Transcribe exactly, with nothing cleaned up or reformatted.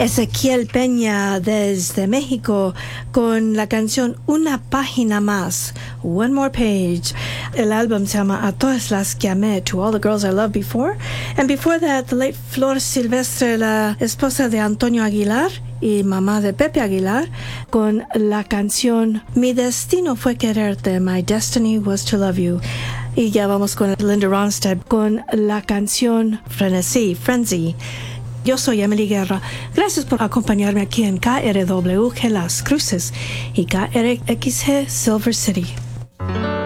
Ezequiel Peña desde México con la canción Una Página Más, One More Page. El álbum se llama A Todas Las Que Amé, To All the Girls I Loved Before. And before that, the late Flor Silvestre, la esposa de Antonio Aguilar y mamá de Pepe Aguilar, con la canción Mi Destino Fue Quererte, My Destiny Was to Love You. Y ya vamos con Linda Ronstadt con la canción Frenesí, Frenzy. Yo soy Emily Guerra. Gracias por acompañarme aquí en K R W G Las Cruces y K R X G Silver City.